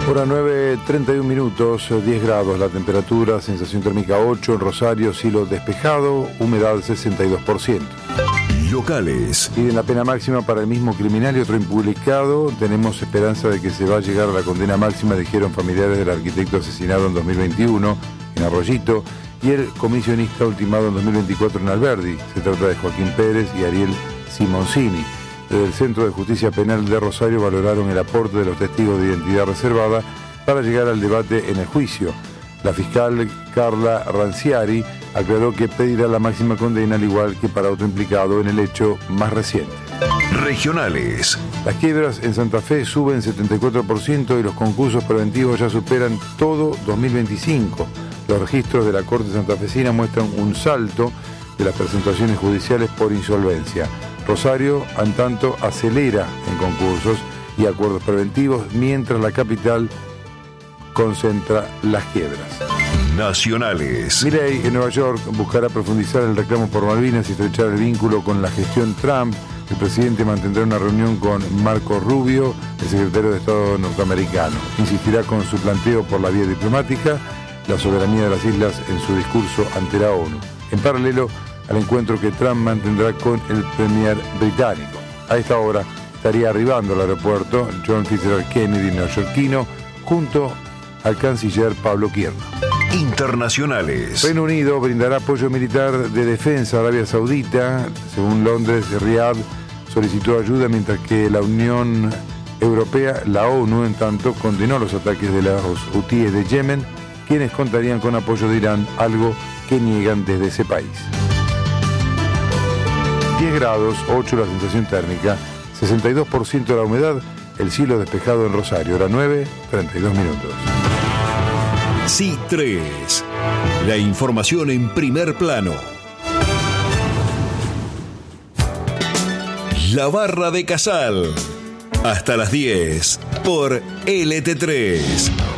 Hora 9:31 minutos, 10 grados la temperatura, sensación térmica 8 en Rosario, cielo despejado, humedad 62%. Locales. Piden la pena máxima para el mismo criminal y otro impublicado. Tenemos esperanza de que se va a llegar a la condena máxima, dijeron familiares del arquitecto asesinado en 2021 en Arroyito y el comisionista ultimado en 2024 en Alberdi. Se trata de Joaquín Pérez y Ariel Simoncini. Desde el Centro de Justicia Penal de Rosario valoraron el aporte de los testigos de identidad reservada para llegar al debate en el juicio. La fiscal Carla Ranciari aclaró que pedirá la máxima condena al igual que para otro implicado en el hecho más reciente. Regionales. Las quiebras en Santa Fe suben 74% y los concursos preventivos ya superan todo 2025. Los registros de la Corte Santafesina muestran un salto de las presentaciones judiciales por insolvencia. Rosario, en tanto, acelera en concursos y acuerdos preventivos, mientras la capital concentra las quiebras. Nacionales. Milei en Nueva York buscará profundizar el reclamo por Malvinas y estrechar el vínculo con la gestión Trump. El presidente mantendrá una reunión con Marco Rubio, el secretario de Estado norteamericano. Insistirá con su planteo por la vía diplomática, la soberanía de las islas en su discurso ante la ONU. En paralelo al encuentro que Trump mantendrá con el premier británico. A esta hora estaría arribando al aeropuerto John Fitzgerald Kennedy neoyorquino junto al canciller Pablo Kierna. Internacionales. Reino Unido brindará apoyo militar de defensa a Arabia Saudita. Según Londres, Riad solicitó ayuda, mientras que la Unión Europea, la ONU, en tanto, condenó los ataques de los hutíes de Yemen, quienes contarían con apoyo de Irán, algo que niegan desde ese país. 10 grados, 8 la sensación térmica, 62% la humedad, el cielo despejado en Rosario. Hora 9:32 minutos. Sí 3. La información en primer plano. La Barra de Casal. Hasta las 10 por LT3.